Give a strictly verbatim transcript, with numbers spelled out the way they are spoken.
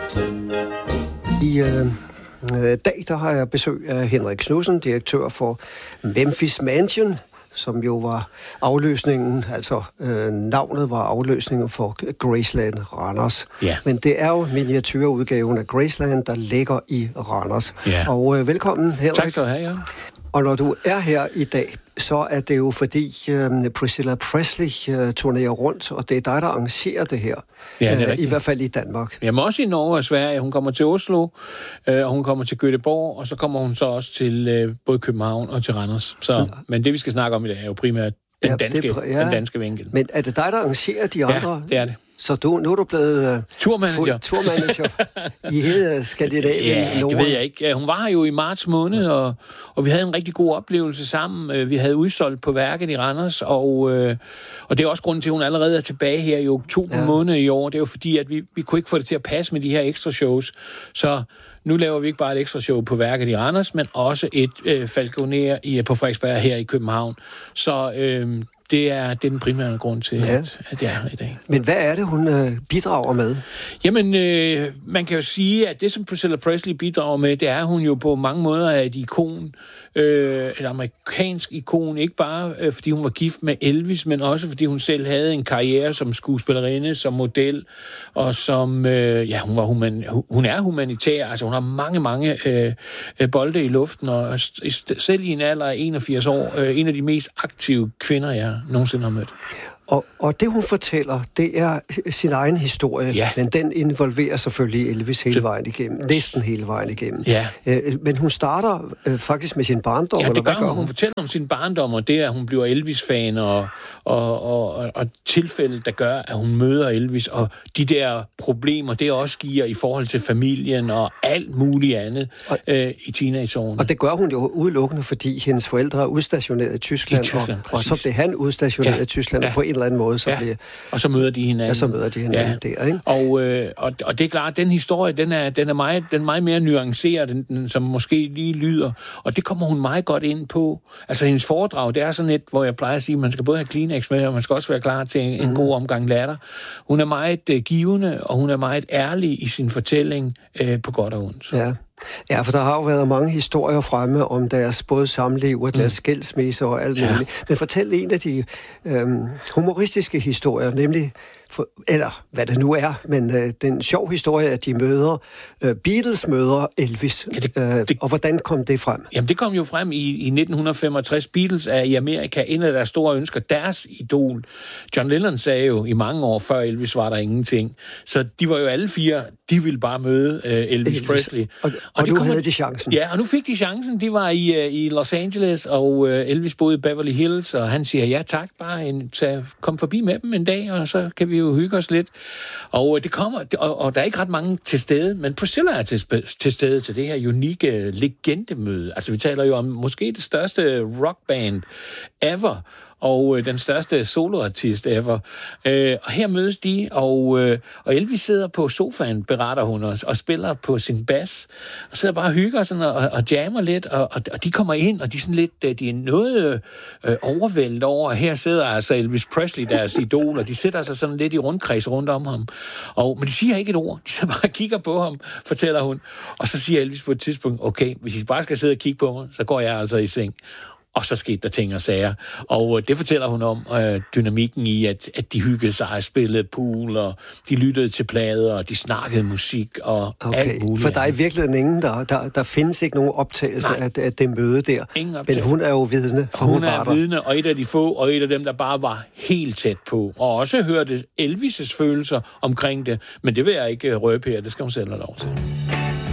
I øh, dag der har jeg besøg af Henrik Knudsen, direktør for Memphis Mansion, som jo var afløsningen, altså øh, navnet var afløsningen for Graceland Randers. Ja. Men det er jo miniatyrudgaven af Graceland, der ligger i Randers. Ja. Og øh, velkommen, Henrik. Tak skal du have, ja. Og når du er her i dag, så er det jo fordi øh, Priscilla Presley øh, turnerer rundt, og det er dig, der arrangerer det her. Ja, det er øh, I hvert fald i Danmark. Jamen også i Norge og Sverige. Hun kommer til Oslo, øh, og hun kommer til Göteborg, og så kommer hun så også til øh, både København og til Randers. Så, ja. Men det, vi skal snakke om i dag, er jo primært den, ja, danske, det, ja. den danske vinkel. Men er det dig, der arrangerer de andre? Ja, det er det. Så du, nu er du blevet uh, turmanager, turmanager i hele Skandinavien. Ja, det ved jeg ikke. Hun var her jo i marts måned, og, og vi havde en rigtig god oplevelse sammen. Vi havde udsolgt på værket i Randers, og, og det er også grunden til, at hun allerede er tilbage her i oktober ja. måned i år. Det er jo fordi, at vi, vi kunne ikke få det til at passe med de her ekstra shows. Så nu laver vi ikke bare et ekstra show på værket i Randers, men også et øh, Falconer i, på Frederiksberg her i København. Så øh, det, er, det er den primære grund til, ja. at, at jeg er her i dag. Men hvad er det, hun øh, bidrager med? Jamen, øh, man kan jo sige, at det, som Priscilla Presley bidrager med, det er, at hun jo på mange måder er et ikon, øh, et amerikansk ikon, ikke bare øh, fordi hun var gift med Elvis, men også fordi hun selv havde en karriere som skuespillerinde, som model, og som, øh, ja, hun, var human, hun er humanitær, altså hun har mange, mange øh, bolde i luften, og selv i en alder af enogfirs år, øh, en af de mest aktive kvinder, jeg nogensinde har mødt. Og, og det, hun fortæller, det er sin egen historie, ja. men den involverer selvfølgelig Elvis hele vejen igennem, næsten hele vejen igennem. Ja. Øh, men hun starter øh, faktisk med sin barndom. Ja, det eller gør hvad hun. Hun. Hun fortæller om sin barndom, og det er, at hun bliver Elvis-fan, og, og, og, og, og tilfældet, der gør, at hun møder Elvis, og de der problemer, det også giver i forhold til familien og alt muligt andet og, øh, i teenageårene. Og det gør hun jo udelukkende, fordi hendes forældre er udstationeret i Tyskland, I Tyskland og, og så bliver han udstationeret ja. i Tyskland, ja. og på en eller anden måde, så ja. bliver... Og så møder de hinanden. Ja, så møder de hinanden ja. der, ikke? Og, øh, og, og det er klart, at den historie, den er, den er, meget, den er meget mere nuanceret, den, den, som måske lige lyder. Og det kommer hun meget godt ind på. Altså, hendes foredrag, det er sådan et, hvor jeg plejer at sige, at man skal både have Kleenex med, og man skal også være klar til en, en god omgang latter. Hun er meget øh, givende, og hun er meget ærlig i sin fortælling øh, på godt og ondt. Ja. Ja, for der har jo været mange historier fremme om deres både samliv og deres mm. skilsmisse og alt muligt. Ja. Men fortæl en af de øhm, humoristiske historier, nemlig, for, eller hvad det nu er, men øh, den sjov historie, at de møder, øh, Beatles møder Elvis. Ja, det, øh, det, og hvordan kom det frem? Jamen, det kom jo frem i, i nitten femogtres. Beatles er i Amerika en af deres store ønsker, deres idol. John Lennon sagde jo i mange år før Elvis var der ingenting. Så de var jo alle fire, de ville bare møde øh, Elvis, Elvis Presley. Og, og, og nu havde de chancen. Ja, og nu fik de chancen. De var i, uh, i Los Angeles, og uh, Elvis boede i Beverly Hills, og han siger, ja tak, bare en, så kom forbi med dem en dag, og så kan vi jo hygge os lidt. Og uh, det kommer, og, og der er ikke ret mange til stede, men Priscilla er til, til stede til det her unikke legendemøde. Altså vi taler jo om måske det største rockband ever, og øh, den største soloartist ever. Øh, og her mødes de, og, øh, og Elvis sidder på sofaen, beretter hun, og, og spiller på sin bas, og sidder bare og hygger sådan, og, og jammer lidt, og, og, og de kommer ind, og de er sådan lidt, de er noget øh, overvældet over, her sidder altså Elvis Presley, deres idol, og de sætter sig sådan lidt i rundkreds rundt om ham. Og, men de siger ikke et ord, de så bare kigger på ham, fortæller hun, og så siger Elvis på et tidspunkt, okay, hvis I bare skal sidde og kigge på mig, så går jeg altså i seng. Og så skete der ting og sager. Og det fortæller hun om øh, dynamikken i, at, at de hyggede sig, spillede pool, og de lyttede til plader, og de snakkede musik, og okay. alt muligt. For der er i virkeligheden ingen, der, der, der findes ikke nogen optagelse af, af det møde der. Men hun er jo vidne, for hun, hun er var vidne, og et af de få, og et af dem, der bare var helt tæt på. Og også hørte Elvis' følelser omkring det. Men det vil jeg ikke røbe her, det skal hun selv have lov til.